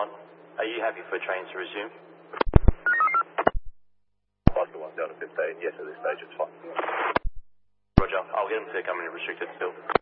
1. Are you happy for train to resume? Oscar 1, Delta 15. Yes, at this stage it's fine. Roger. I'll get them to come in restricted still.